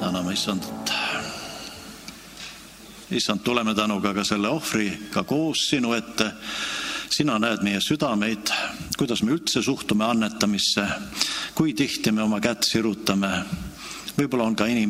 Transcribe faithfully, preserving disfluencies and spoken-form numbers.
täname Issandat. Issand, tuleme tänuga ka selle ohvriga koos sinu ette. Sina näed meie südameid, kuidas me üldse suhtume annetamisse, kui tihti me oma kätt sirutame. Võib-olla on ka inimesi,